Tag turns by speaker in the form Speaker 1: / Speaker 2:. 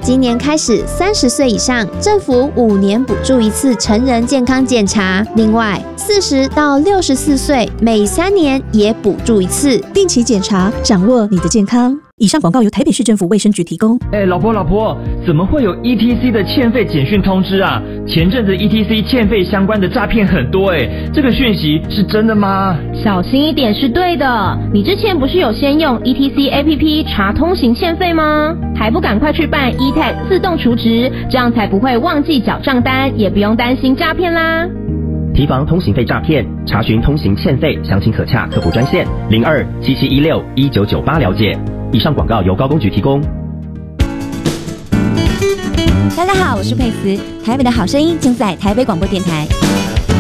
Speaker 1: 今年开始，30岁以上，政府5年补助一次成人健康检查。另外，40到64岁，每3年也补助一次，
Speaker 2: 定期检查，掌握你的健康。以上广告由台北市政府卫生局提供。
Speaker 3: 老婆，怎么会有 ETC 的欠费简讯通知啊？前阵子 ETC 欠费相关的诈骗很多这个讯息是真的吗？
Speaker 4: 小心一点是对的。你之前不是有先用 ETC APP 查通行欠费吗？还不赶快去办 eTag 自动储值，这样才不会忘记缴账单，也不用担心诈骗啦。
Speaker 5: 提防通行费诈骗，查询通行欠费，详情可洽客服专线0277161998了解。以上广告由高公局提供。
Speaker 6: 大家好，我是佩慈，台北的好声音正在台北广播电台。